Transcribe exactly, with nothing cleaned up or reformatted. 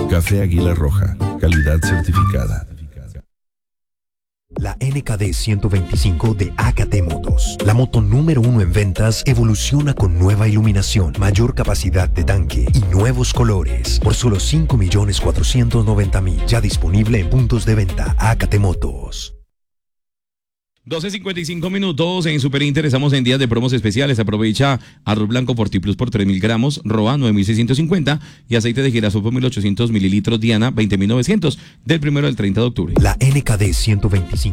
Café Águila Roja, calidad certificada. La N K D ciento veinticinco de A K T Motos, la moto número uno en ventas, evoluciona con nueva iluminación, mayor capacidad de tanque y nuevos colores por solo cinco millones cuatrocientos noventa mil, ya disponible en puntos de venta A K T Motos. doce cincuenta y cinco minutos en Super Inter, estamos en días de promos especiales. Aprovecha arroz blanco Fortiplus por tres mil gramos, Roa nueve mil seiscientos cincuenta y aceite de girasol por mil ochocientos mililitros, Diana veinte mil novecientos, del primero al treinta de octubre. La N K D ciento veinticinco